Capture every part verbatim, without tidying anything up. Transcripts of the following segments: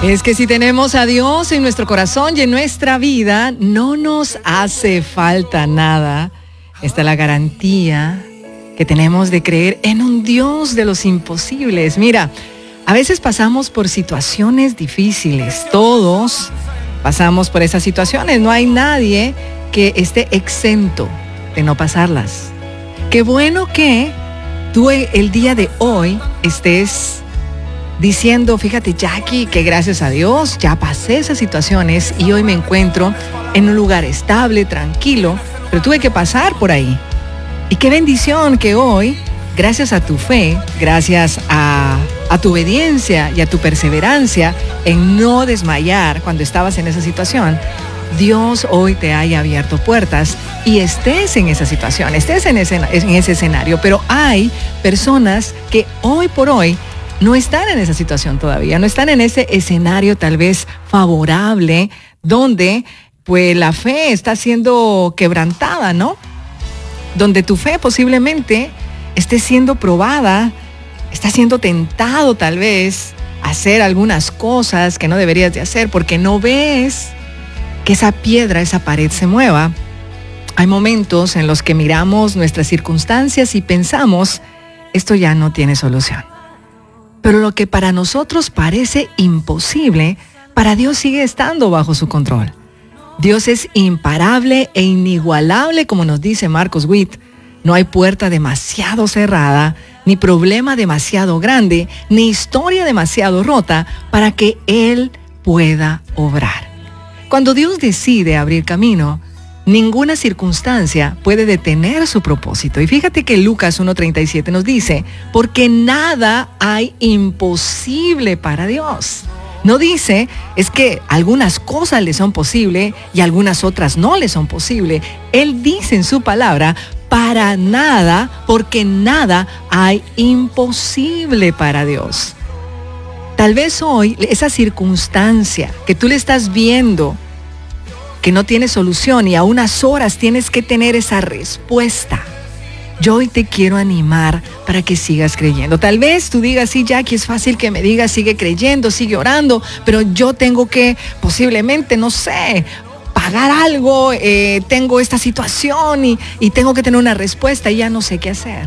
Es que si tenemos a Dios en nuestro corazón y en nuestra vida, no nos hace falta nada. Esta es la garantía que tenemos de creer en un Dios de los imposibles. Mira, a veces pasamos por situaciones difíciles. Todos pasamos por esas situaciones. No hay nadie que esté exento de no pasarlas. Qué bueno que tú el día de hoy estés diciendo, fíjate, Jackie, que gracias a Dios ya pasé esas situaciones y hoy me encuentro en un lugar estable, tranquilo, pero tuve que pasar por ahí. Y qué bendición que hoy, gracias a tu fe, gracias a, a tu obediencia y a tu perseverancia en no desmayar cuando estabas en esa situación, Dios hoy te haya abierto puertas y estés en esa situación, estés en ese, en ese escenario. Pero hay personas que hoy por hoy no están en esa situación todavía, no están en ese escenario tal vez favorable donde pues la fe está siendo quebrantada, ¿no? Donde tu fe posiblemente esté siendo probada, está siendo tentado tal vez a hacer algunas cosas que no deberías de hacer porque no ves que esa piedra, esa pared se mueva. Hay momentos en los que miramos nuestras circunstancias y pensamos, esto ya no tiene solución. Pero lo que para nosotros parece imposible, para Dios sigue estando bajo su control. Dios es imparable e inigualable, como nos dice Marcos Witt. No hay puerta demasiado cerrada, ni problema demasiado grande, ni historia demasiado rota para que Él pueda obrar. Cuando Dios decide abrir camino, ninguna circunstancia puede detener su propósito. Y fíjate que Lucas uno treinta y siete nos dice, porque nada hay imposible para Dios. No dice, es que algunas cosas le son posibles y algunas otras no le son posibles. Él dice en su palabra, para nada, porque nada hay imposible para Dios. Tal vez hoy esa circunstancia que tú le estás viendo, que no tiene solución y a unas horas tienes que tener esa respuesta. Yo hoy te quiero animar para que sigas creyendo. Tal vez tú digas, sí, Jackie, es fácil que me digas, sigue creyendo, sigue orando, pero yo tengo que posiblemente, no sé, pagar algo, eh, tengo esta situación y, y tengo que tener una respuesta y ya no sé qué hacer.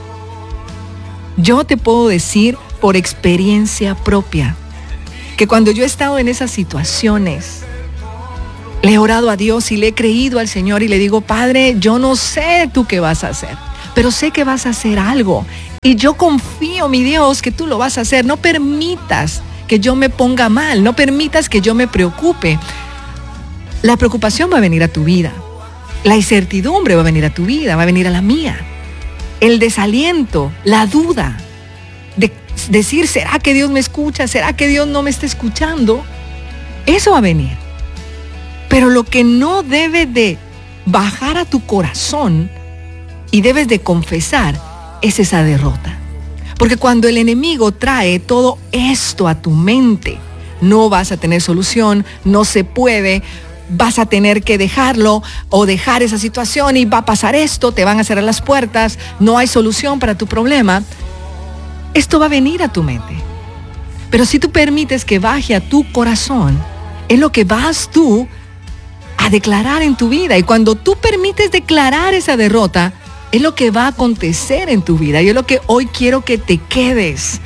Yo te puedo decir por experiencia propia que cuando yo he estado en esas situaciones, le he orado a Dios y le he creído al Señor y le digo, Padre, yo no sé tú qué vas a hacer, pero sé que vas a hacer algo. Y yo confío, mi Dios, que tú lo vas a hacer. No permitas que yo me ponga mal, no permitas que yo me preocupe. La preocupación va a venir a tu vida. La incertidumbre va a venir a tu vida, va a venir a la mía. El desaliento, la duda, de decir, ¿será que Dios me escucha? ¿Será que Dios no me está escuchando? Eso va a venir. Pero lo que no debe de bajar a tu corazón y debes de confesar es esa derrota. Porque cuando el enemigo trae todo esto a tu mente, no vas a tener solución, no se puede, vas a tener que dejarlo o dejar esa situación y va a pasar esto, te van a cerrar las puertas, no hay solución para tu problema. Esto va a venir a tu mente. Pero si tú permites que baje a tu corazón, es lo que vas tú a declarar en tu vida. Y cuando tú permites declarar esa derrota, es lo que va a acontecer en tu vida. Y es lo que hoy quiero que te quedes.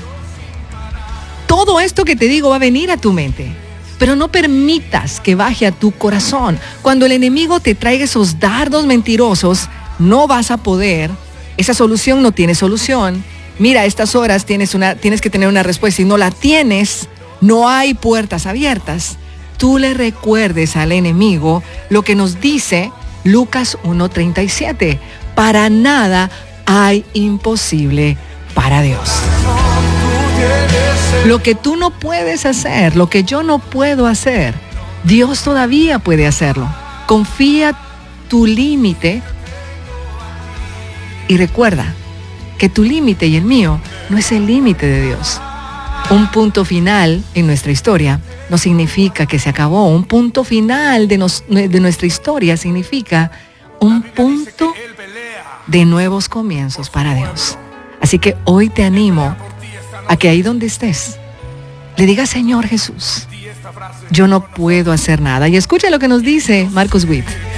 Todo esto que te digo va a venir a tu mente, pero no permitas que baje a tu corazón. Cuando el enemigo te traiga esos dardos mentirosos, no vas a poder. Esa solución no tiene solución. Mira, a estas horas tienes, una, tienes que tener una respuesta y no la tienes. No hay puertas abiertas. Tú le recuerdes al enemigo lo que nos dice Lucas uno treinta y siete. Para nada hay imposible para Dios. Lo que tú no puedes hacer, lo que yo no puedo hacer, Dios todavía puede hacerlo. Confía tu límite y recuerda que tu límite y el mío no es el límite de Dios. Un punto final en nuestra historia no significa que se acabó. Un punto final de, nos, de nuestra historia significa un punto de nuevos comienzos para Dios. Así que hoy te animo a que ahí donde estés, le digas, Señor Jesús, yo no puedo hacer nada. Y escucha lo que nos dice Marcus Witt.